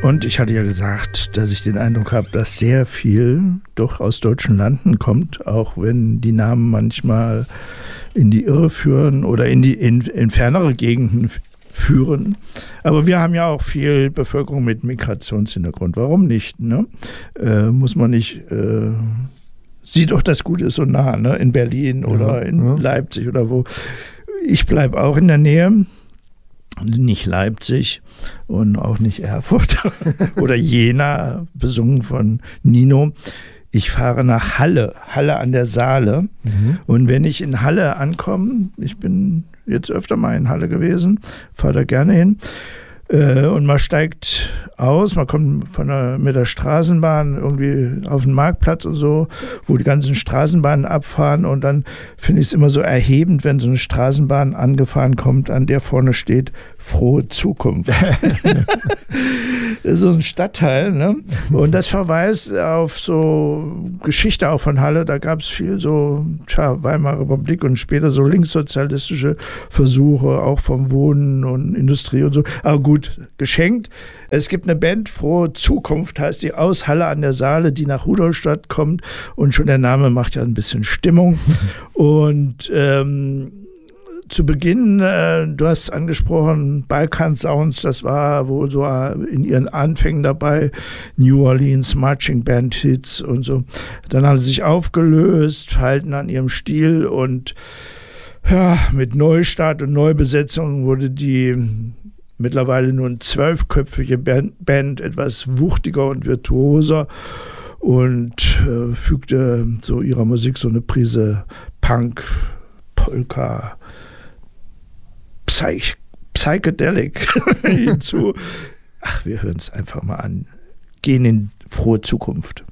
Und ich hatte ja gesagt, dass ich den Eindruck habe, dass sehr viel doch aus deutschen Landen kommt, auch wenn die Namen manchmal in die Irre führen oder in fernere Gegenden führen. Aber wir haben ja auch viel Bevölkerung mit Migrationshintergrund. Warum nicht? Ne? Muss man nicht... Sieh doch, das Gute ist so nah, ne? In Berlin oder in Leipzig oder wo. Ich bleibe auch in der Nähe. Nicht Leipzig und auch nicht Erfurt oder Jena, besungen von Nino. Ich fahre nach Halle an der Saale. Und wenn ich in Halle ankomme, ich bin jetzt öfter mal in Halle gewesen, fahre da gerne hin, und man steigt aus, man kommt mit der Straßenbahn irgendwie auf den Marktplatz und so, wo die ganzen Straßenbahnen abfahren, und dann finde ich es immer so erhebend, wenn so eine Straßenbahn angefahren kommt, an der vorne steht Frohe Zukunft. Das ist so ein Stadtteil, ne? Und das verweist auf so Geschichte auch von Halle. Da gab es viel so Weimarer Republik und später so linkssozialistische Versuche, auch vom Wohnen und Industrie und so. Aber gut, geschenkt. Es gibt eine Band, Frohe Zukunft heißt die, aus Halle an der Saale, die nach Rudolstadt kommt, und schon der Name macht ja ein bisschen Stimmung. Und zu Beginn, du hast angesprochen, Balkan Sounds, das war wohl so in ihren Anfängen dabei, New Orleans Marching Band Hits und so. Dann haben sie sich aufgelöst, verhalten an ihrem Stil, und ja, mit Neustart und Neubesetzung wurde die mittlerweile nur 12-köpfige Band etwas wuchtiger und virtuoser und fügte so ihrer Musik so eine Prise Punk, Polka, Psychedelic hinzu. Ach, wir hören es einfach mal an. Gehen in frohe Zukunft.